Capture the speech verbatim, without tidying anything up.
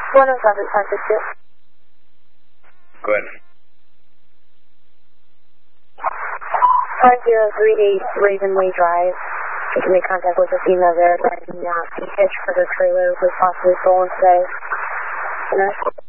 one oh seven, five six two. Go ahead. five zero three eight Ravenway Drive. You can make contact with us, email verifying not be hitched for the trailer was possibly stolen today.